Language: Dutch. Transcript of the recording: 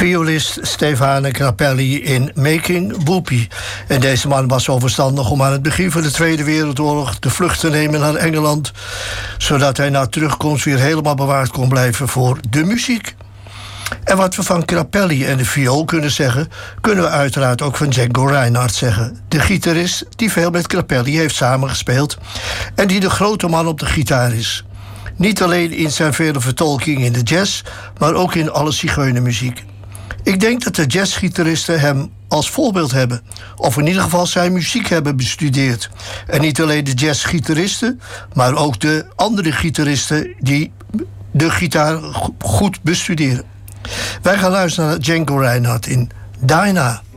Violist Stefano Grappelli in Making Whoopi. En deze man was zo verstandig om aan het begin van de Tweede Wereldoorlog de vlucht te nemen naar Engeland, zodat hij na terugkomst weer helemaal bewaard kon blijven voor de muziek. En wat we van Grappelli en de viool kunnen zeggen, kunnen we uiteraard ook van Django Reinhardt zeggen. De gitarist die veel met Grappelli heeft samengespeeld en die de grote man op de gitaar is. Niet alleen in zijn vele vertolkingen in de jazz, maar ook in alle zigeunermuziek. Ik denk dat de jazzgitaristen hem als voorbeeld hebben, of in ieder geval zijn muziek hebben bestudeerd. En niet alleen de jazzgitaristen, maar ook de andere gitaristen die de gitaar goed bestuderen. Wij gaan luisteren naar Django Reinhardt in Dinah.